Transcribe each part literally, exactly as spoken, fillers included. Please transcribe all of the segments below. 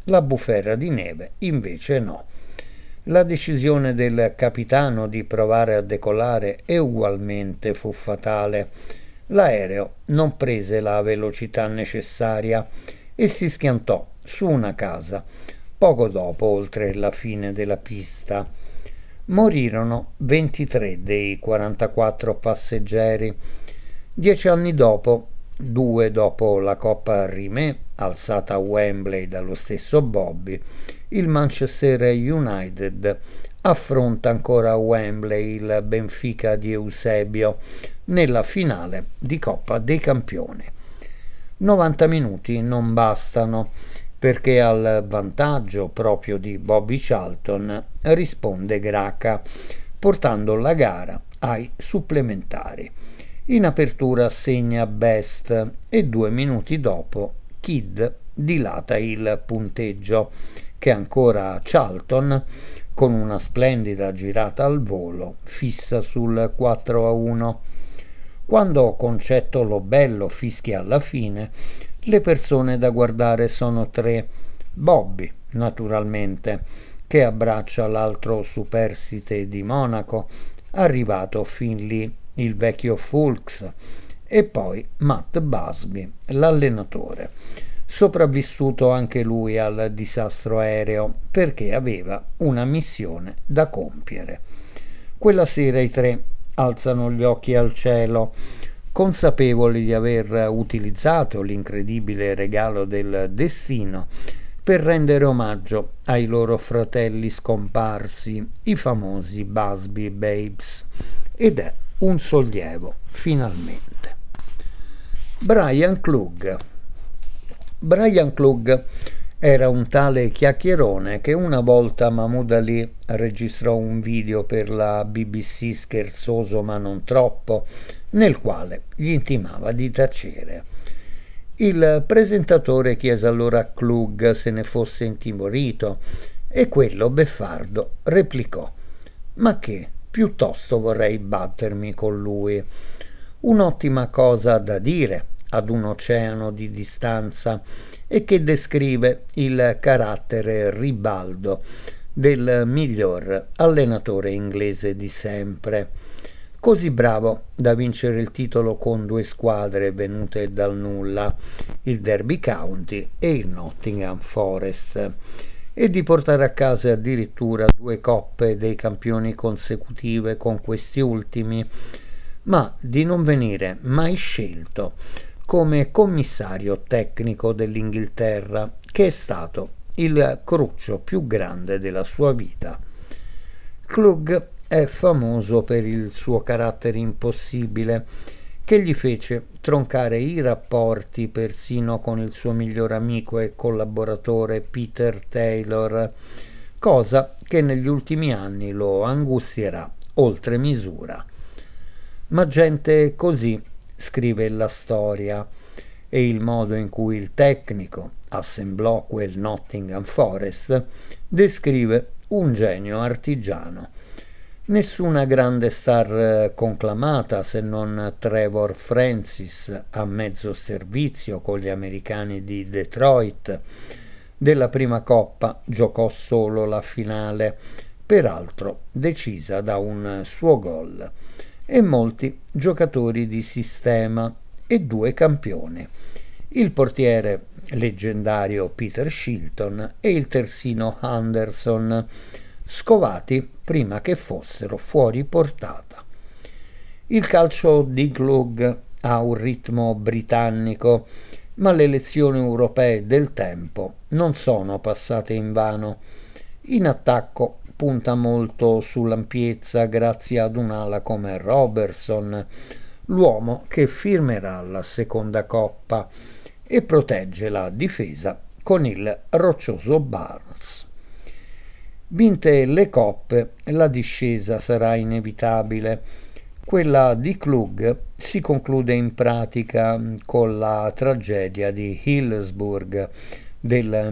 La bufera di neve invece no. La decisione del capitano di provare a decollare e ugualmente fu fatale. L'aereo non prese la velocità necessaria e si schiantò su una casa, poco dopo, oltre la fine della pista. Morirono ventitré dei quarantaquattro passeggeri. Dieci anni dopo, due dopo la Coppa Rimè, alzata a Wembley dallo stesso Bobby, il Manchester United affronta ancora a Wembley il Benfica di Eusebio nella finale di Coppa dei Campioni. novanta minuti non bastano perché al vantaggio proprio di Bobby Charlton risponde Graca, portando la gara ai supplementari. In apertura segna Best e due minuti dopo Kidd dilata il punteggio, che ancora Charlton, con una splendida girata al volo, fissa sul quattro a uno. Quando Concetto Lobello fischia alla fine, le persone da guardare sono tre. Bobby, naturalmente, che abbraccia l'altro superstite di Monaco, arrivato fin lì, il vecchio Fulks, e poi Matt Busby, l'allenatore, sopravvissuto anche lui al disastro aereo perché aveva una missione da compiere. Quella sera i tre alzano gli occhi al cielo, consapevoli di aver utilizzato l'incredibile regalo del destino per rendere omaggio ai loro fratelli scomparsi, i famosi Busby Babes, ed è un sollievo, finalmente. Brian Clough. Brian Clough era un tale chiacchierone che una volta Mahmood Ali registrò un video per la B B C scherzoso ma non troppo, nel quale gli intimava di tacere. Il presentatore chiese allora a Clough se ne fosse intimorito e quello, beffardo, replicò: «Ma che, piuttosto vorrei battermi con lui. Un'ottima cosa da dire ad un oceano di distanza e che descrive il carattere ribaldo del miglior allenatore inglese di sempre, così bravo da vincere il titolo con due squadre venute dal nulla, il Derby County e il Nottingham Forest, e di portare a casa addirittura due coppe dei campioni consecutive con questi ultimi, ma di non venire mai scelto come commissario tecnico dell'Inghilterra, che è stato il cruccio più grande della sua vita. Clough è famoso per il suo carattere impossibile, che gli fece troncare i rapporti persino con il suo miglior amico e collaboratore Peter Taylor, cosa che negli ultimi anni lo angustierà oltre misura. Ma gente così scrive la storia, e il modo in cui il tecnico assemblò quel Nottingham Forest descrive un genio artigiano. Nessuna grande star conclamata, se non Trevor Francis a mezzo servizio con gli americani di Detroit, della prima coppa giocò solo la finale, peraltro decisa da un suo gol, e molti giocatori di sistema e due campioni, il portiere leggendario Peter Shilton e il terzino Anderson, scovati prima che fossero fuori portata. Il calcio di Clough ha un ritmo britannico, ma le elezioni europee del tempo non sono passate invano. In attacco punta molto sull'ampiezza grazie ad un'ala come Robertson, l'uomo che firmerà la seconda coppa, e protegge la difesa con il roccioso Barnes. Vinte le coppe, la discesa sarà inevitabile. Quella di Clough si conclude in pratica con la tragedia di Hillsborough del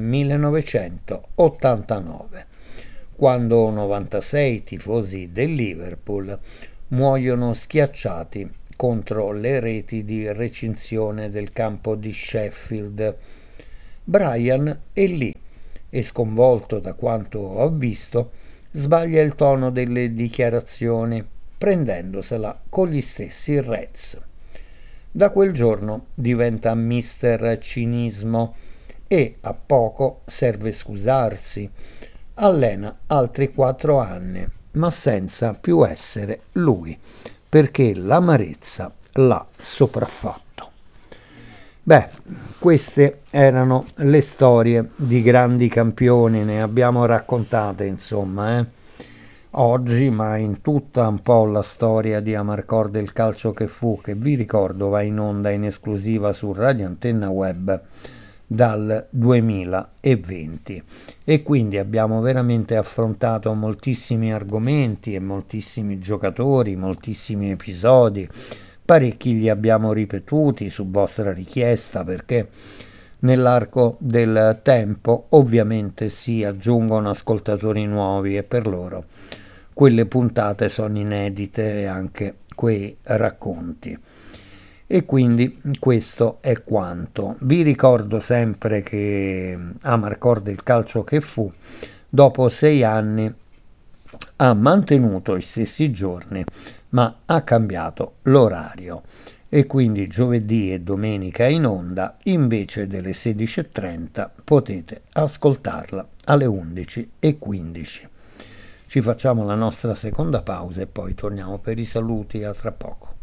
millenovecentottantanove, quando novantasei tifosi del Liverpool muoiono schiacciati contro le reti di recinzione del campo di Sheffield. Brian è lì, e sconvolto da quanto ho visto, sbaglia il tono delle dichiarazioni, prendendosela con gli stessi Reds. Da quel giorno diventa mister Cinismo e a poco serve scusarsi. Allena altri quattro anni, ma senza più essere lui, perché l'amarezza l'ha sopraffatto. Beh, queste erano le storie di grandi campioni, ne abbiamo raccontate insomma, eh. Oggi, ma in tutta un po' la storia di Amarcord del calcio che fu, che vi ricordo va in onda in esclusiva su Radio Antenna Web dal duemilaventi, e quindi abbiamo veramente affrontato moltissimi argomenti e moltissimi giocatori, moltissimi episodi. Parecchi li abbiamo ripetuti su vostra richiesta, perché nell'arco del tempo ovviamente si aggiungono ascoltatori nuovi e per loro quelle puntate sono inedite e anche quei racconti. E quindi questo è quanto. Vi ricordo sempre che Amarcord il calcio che fu, dopo sei anni ha mantenuto i stessi giorni, ma ha cambiato l'orario, e quindi giovedì e domenica in onda, invece delle sedici e trenta potete ascoltarla alle undici e quindici. Ci facciamo la nostra seconda pausa e poi torniamo per i saluti. A tra poco.